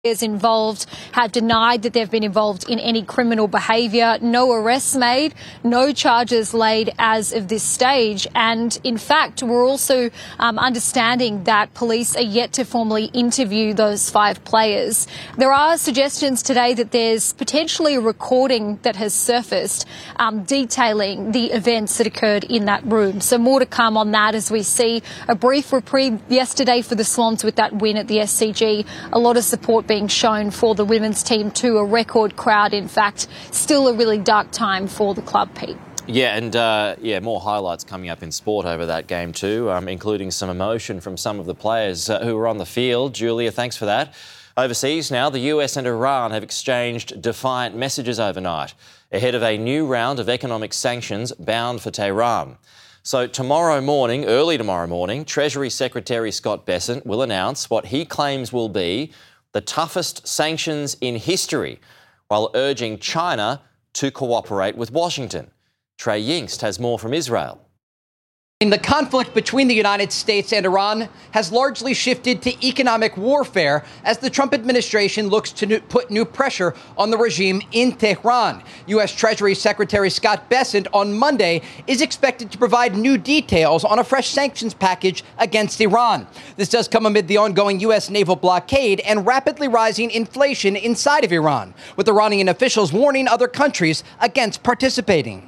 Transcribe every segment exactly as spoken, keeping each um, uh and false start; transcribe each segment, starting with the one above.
Players involved have denied that they've been involved in any criminal behaviour. No arrests made, no charges laid as of this stage. And in fact, we're also um, understanding that police are yet to formally interview those five players. There are suggestions today that there's potentially a recording that has surfaced um, detailing the events that occurred in that room. So more to come on that as we see a brief reprieve yesterday for the Swans with that win at the S C G. A lot of support being shown for the women's team to a record crowd. In fact, still a really dark time for the club, Pete. Yeah, and uh, yeah, more highlights coming up in sport over that game too, um, including some emotion from some of the players uh, who were on the field. Julia, thanks for that. Overseas now, the U S and Iran have exchanged defiant messages overnight ahead of a new round of economic sanctions bound for Tehran. So tomorrow morning, early tomorrow morning, Treasury Secretary Scott Bessent will announce what he claims will be the toughest sanctions in history, while urging China to cooperate with Washington. Trey Yingst has more from Israel. The conflict between the United States and Iran has largely shifted to economic warfare as the Trump administration looks to new, put new pressure on the regime in Tehran. U S. Treasury Secretary Scott Bessent on Monday is expected to provide new details on a fresh sanctions package against Iran. This does come amid the ongoing U S naval blockade and rapidly rising inflation inside of Iran, with Iranian officials warning other countries against participating.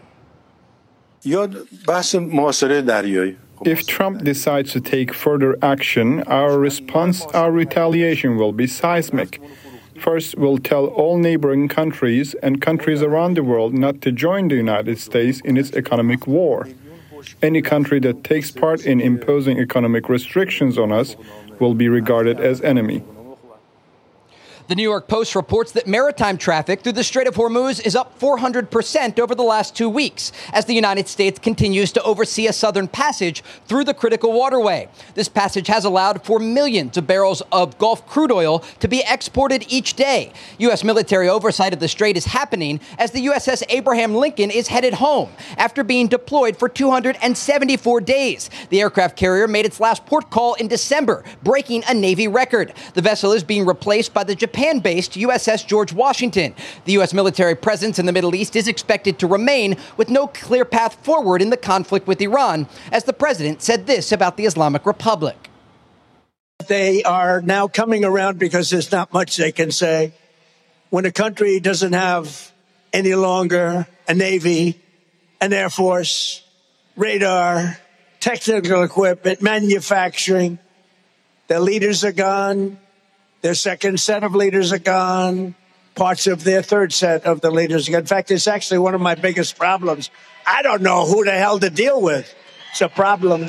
If Trump decides to take further action, our response, our retaliation will be seismic. First, we'll tell all neighboring countries and countries around the world not to join the United States in its economic war. Any country that takes part in imposing economic restrictions on us will be regarded as enemy. The New York Post reports that maritime traffic through the Strait of Hormuz is up four hundred percent over the last two weeks as the United States continues to oversee a southern passage through the critical waterway. This passage has allowed for millions of barrels of Gulf crude oil to be exported each day. U S military oversight of the strait is happening as the U S S Abraham Lincoln is headed home after being deployed for two hundred seventy-four days. The aircraft carrier made its last port call in December, breaking a Navy record. The vessel is being replaced by the Japan-based U S S George Washington. The U S military presence in the Middle East is expected to remain with no clear path forward in the conflict with Iran, as the president said this about the Islamic Republic. They are now coming around because there's not much they can say. When a country doesn't have any longer a Navy, an Air Force, radar, technical equipment, manufacturing, their leaders are gone. Their second set of leaders are gone. Parts of their third set of the leaders are gone. In fact, it's actually one of my biggest problems. I don't know who the hell to deal with. It's a problem.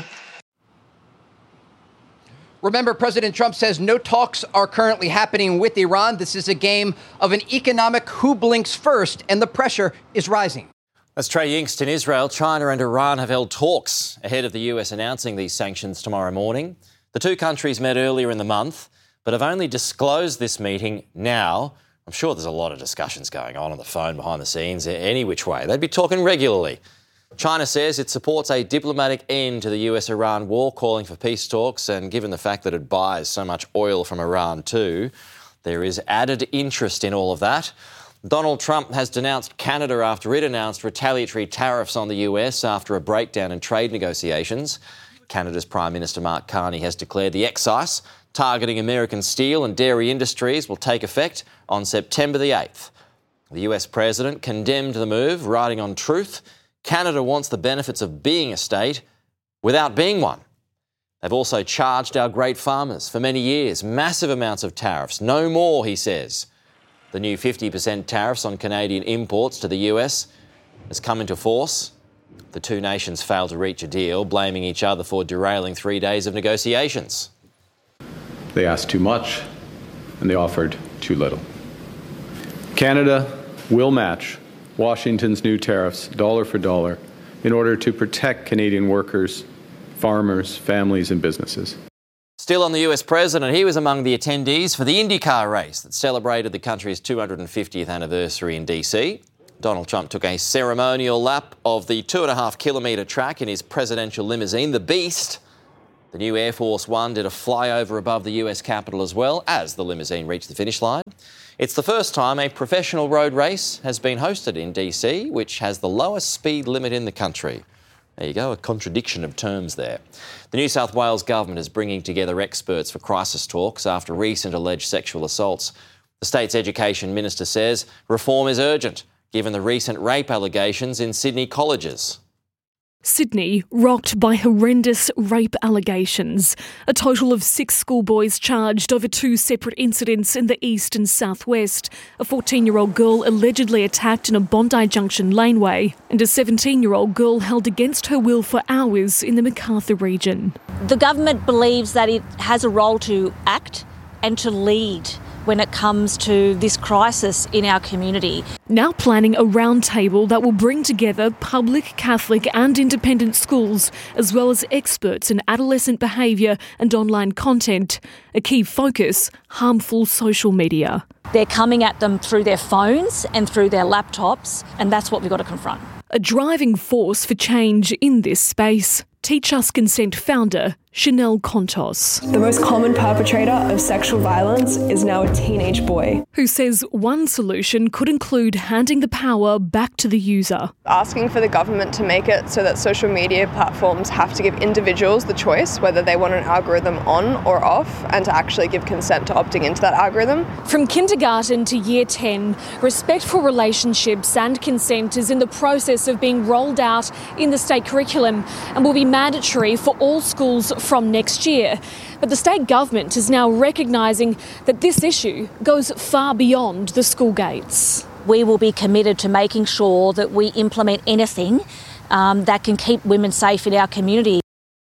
Remember, President Trump says no talks are currently happening with Iran. This is a game of an economic who blinks first, and the pressure is rising. That's Trey Yingst in Israel. China and Iran have held talks ahead of the U S announcing these sanctions tomorrow morning. The two countries met earlier in the month, but have only disclosed this meeting now. I'm sure there's a lot of discussions going on on the phone behind the scenes, any which way. They'd be talking regularly. China says it supports a diplomatic end to the U S Iran war, calling for peace talks, and given the fact that it buys so much oil from Iran too, there is added interest in all of that. Donald Trump has denounced Canada after it announced retaliatory tariffs on the U S after a breakdown in trade negotiations. Canada's Prime Minister Mark Carney has declared the excise targeting American steel and dairy industries will take effect on September the eighth. The U S president condemned the move, writing on Truth, Canada wants the benefits of being a state without being one. They've also charged our great farmers for many years massive amounts of tariffs. No more, he says. The new fifty percent tariffs on Canadian imports to the U S has come into force. The two nations failed to reach a deal, blaming each other for derailing three days of negotiations. They asked too much, and they offered too little. Canada will match Washington's new tariffs dollar for dollar in order to protect Canadian workers, farmers, families, and businesses. Still on the U S president, he was among the attendees for the IndyCar race that celebrated the country's two hundred fiftieth anniversary in D C. Donald Trump took a ceremonial lap of the two and a half kilometre track in his presidential limousine, the Beast. The new Air Force One did a flyover above the U S Capitol as well as the limousine reached the finish line. It's the first time a professional road race has been hosted in D C, which has the lowest speed limit in the country. There you go, a contradiction of terms there. The New South Wales government is bringing together experts for crisis talks after recent alleged sexual assaults. The state's education minister says reform is urgent, given the recent rape allegations in Sydney colleges. Sydney rocked by horrendous rape allegations. A total of six schoolboys charged over two separate incidents in the east and southwest. A fourteen-year-old girl allegedly attacked in a Bondi Junction laneway, and a seventeen-year-old girl held against her will for hours in the Macarthur region. The government believes that it has a role to act and to lead when it comes to this crisis in our community. Now planning a roundtable that will bring together public, Catholic and independent schools, as well as experts in adolescent behaviour and online content. A key focus, harmful social media. They're coming at them through their phones and through their laptops, and that's what we've got to confront. A driving force for change in this space. Teach Us Consent founder Chanel Contos. The most common perpetrator of sexual violence is now a teenage boy. Who says one solution could include handing the power back to the user. Asking for the government to make it so that social media platforms have to give individuals the choice whether they want an algorithm on or off, and to actually give consent to opting into that algorithm. From kindergarten to year ten, respect for relationships and consent is in the process of being rolled out in the state curriculum and will be mandatory for all schools from next year. But the state government is now recognising that this issue goes far beyond the school gates. We will be committed to making sure that we implement anything um, that can keep women safe in our community.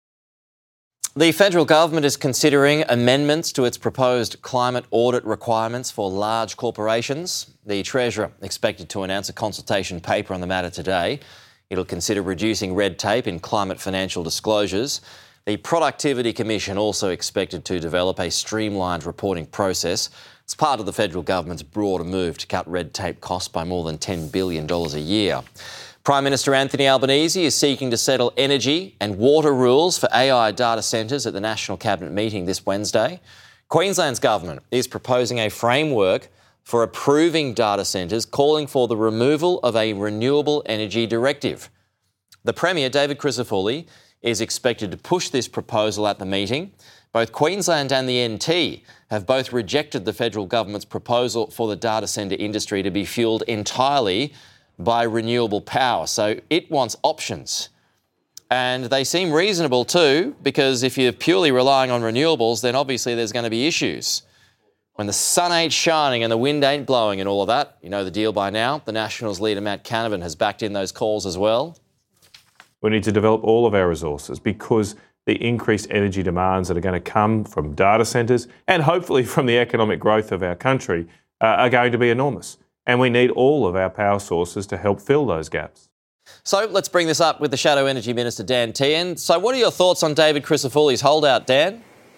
The federal government is considering amendments to its proposed climate audit requirements for large corporations. The Treasurer expected to announce a consultation paper on the matter today. It'll consider reducing red tape in climate financial disclosures. The Productivity Commission also expected to develop a streamlined reporting process. It's part of the federal government's broader move to cut red tape costs by more than ten billion dollars a year. Prime Minister Anthony Albanese is seeking to settle energy and water rules for A I data centres at the National Cabinet meeting this Wednesday. Queensland's government is proposing a framework for approving data centres, calling for the removal of a renewable energy directive. The Premier, David Crisafulli, is expected to push this proposal at the meeting. Both Queensland and the N T have both rejected the federal government's proposal for the data centre industry to be fuelled entirely by renewable power. So it wants options. And they seem reasonable too, because if you're purely relying on renewables, then obviously there's going to be issues. When the sun ain't shining and the wind ain't blowing and all of that, you know the deal by now. The Nationals leader Matt Canavan has backed in those calls as well. We need to develop all of our resources because the increased energy demands that are going to come from data centres and hopefully from the economic growth of our country uh, are going to be enormous. And we need all of our power sources to help fill those gaps. So let's bring this up with the Shadow Energy Minister, Dan Tehan. So what are your thoughts on David Crisafulli's holdout, Dan?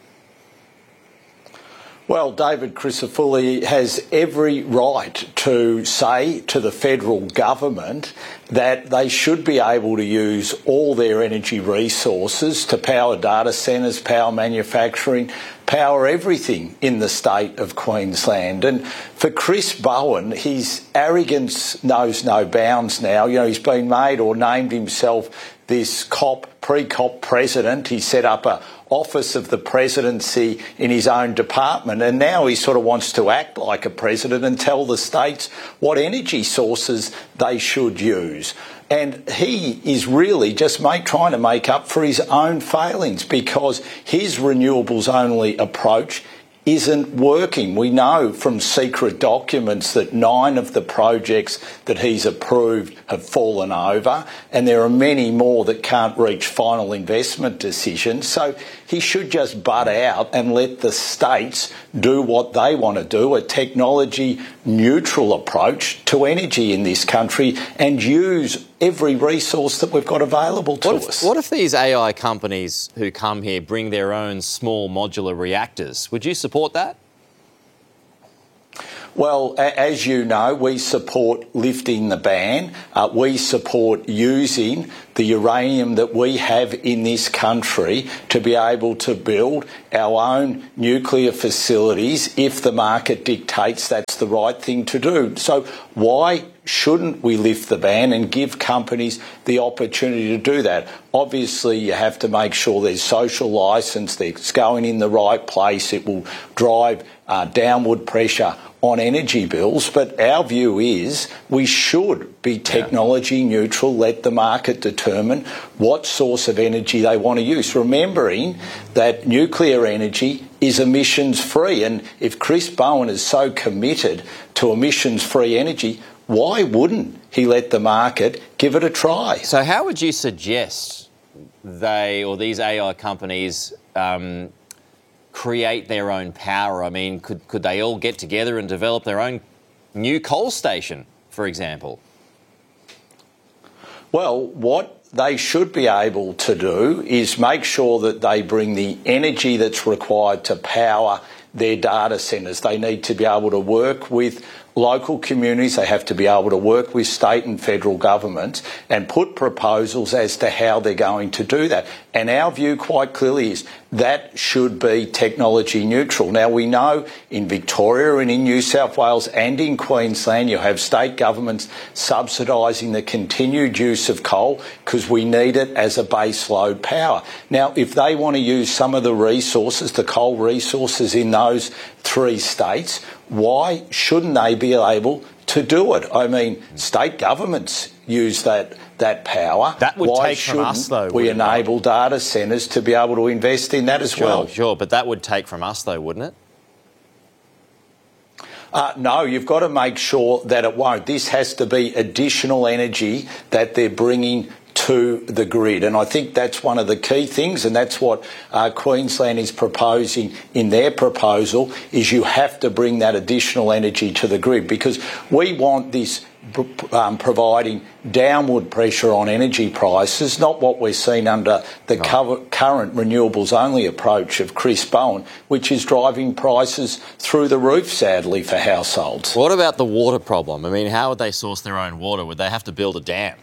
Well, David Crisafulli has every right to say to the federal government that they should be able to use all their energy resources to power data centres, power manufacturing, power everything in the state of Queensland. And for Chris Bowen, his arrogance knows no bounds now. You know, he's been made or named himself this COP, pre-COP president. He set up a office of the presidency in his own department, and now he sort of wants to act like a president and tell the states what energy sources they should use. And he is really just make, trying to make up for his own failings because his renewables-only approach isn't working. We know from secret documents that nine of the projects that he's approved have fallen over, and there are many more that can't reach final investment decisions. So he should just butt out and let the states do what they want to do, a technology-neutral approach to energy in this country, and use every resource that we've got available to what if, us. What if these A I companies who come here bring their own small modular reactors? Would you support that? Well, a- as you know, we support lifting the ban. Uh, we support using the uranium that we have in this country to be able to build our own nuclear facilities if the market dictates that's the right thing to do. So why shouldn't we lift the ban and give companies the opportunity to do that? Obviously, you have to make sure there's social licence, that it's going in the right place, it will drive uh, downward pressure on energy bills, but our view is we should be technology neutral, let the market determine what source of energy they want to use, remembering that nuclear energy is emissions free, and if Chris Bowen is so committed to emissions free energy, why wouldn't he let the market give it a try? So how would you suggest they or these A I companies um, create their own power? I mean, could could they all get together and develop their own new coal station, for example? Well, what they should be able to do is make sure that they bring the energy that's required to power their data centres. They need to be able to work with local communities, they have to be able to work with state and federal governments and put proposals as to how they're going to do that. And our view quite clearly is that should be technology neutral. Now, we know in Victoria and in New South Wales and in Queensland you have state governments subsidising the continued use of coal because we need it as a base load power. Now, if they want to use some of the resources, the coal resources in those three states, why shouldn't they be able to do it? I mean, state governments use that that power. That would Why take from us, though. we enable it? data centres to be able to invest in that as sure, well? Sure, but that would take from us, though, wouldn't it? Uh, no, you've got to make sure that it won't. This has to be additional energy that they're bringing to the grid. And I think that's one of the key things, and that's what uh, Queensland is proposing in their proposal, is you have to bring that additional energy to the grid, because we want this um, providing downward pressure on energy prices, not what we're seeing under the cover, current renewables-only approach of Chris Bowen, which is driving prices through the roof, sadly, for households. What about the water problem? I mean, how would they source their own water? Would they have to build a dam?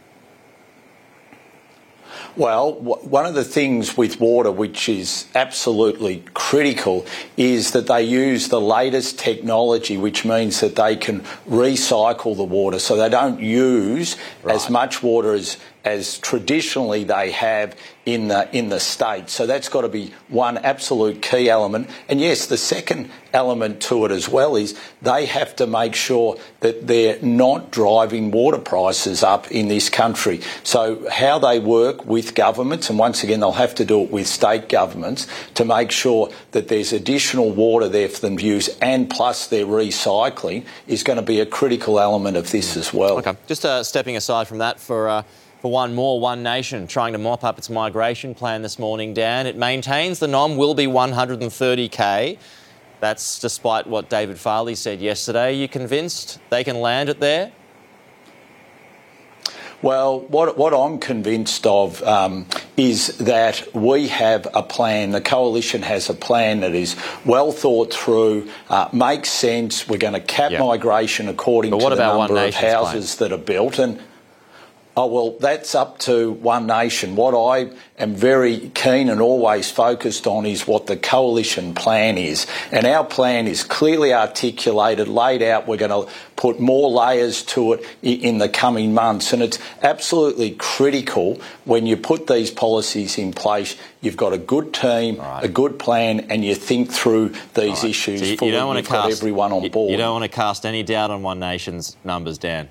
Well, one of the things with water which is absolutely critical is that they use the latest technology, which means that they can recycle the water, so they don't use right. as much water as as traditionally they have in the in the state. So that's got to be one absolute key element. And yes, the second element to it as well is they have to make sure that they're not driving water prices up in this country. So how they work with governments, and once again they'll have to do it with state governments, to make sure that there's additional water there for them to use, and plus their recycling is going to be a critical element of this as well. Okay, just uh, stepping aside from that for uh For one more, One Nation trying to mop up its migration plan this morning, Dan. It maintains the nom will be one hundred thirty K. That's despite what David Farley said yesterday. Are you convinced they can land it there? Well, what, what I'm convinced of um, is that we have a plan, the coalition has a plan that is well thought through, uh, makes sense. We're going to cap yep. migration according to the number of houses plan? that are built. And Oh, well, that's up to One Nation. What I am very keen and always focused on is what the coalition plan is. And our plan is clearly articulated, laid out. We're going to put more layers to it in the coming months. And it's absolutely critical when you put these policies in place, you've got a good team, right. a good plan, and you think through these right. issues so you, fully. You don't want to cast everyone on board. You don't want to cast any doubt on One Nation's numbers, Dan.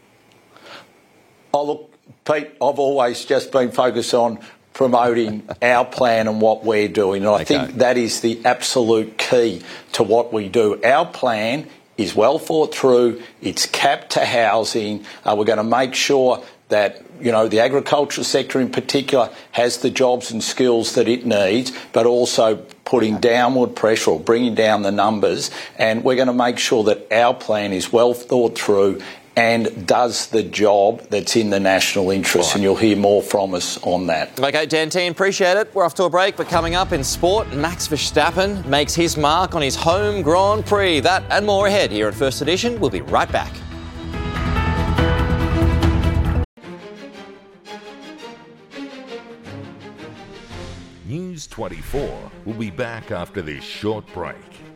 Oh, look, Pete, I've always just been focused on promoting our plan and what we're doing. And I okay. think that is the absolute key to what we do. Our plan is well thought through. It's capped to housing. Uh, we're going to make sure that, you know, the agricultural sector in particular has the jobs and skills that it needs, but also putting downward pressure or bringing down the numbers. And we're going to make sure that our plan is well thought through and does the job that's in the national interest. Right. And you'll hear more from us on that. OK, Dantine, appreciate it. We're off to a break, but coming up in sport, Max Verstappen makes his mark on his home Grand Prix. That and more ahead here at First Edition. We'll be right back. News twenty-four will be back after this short break.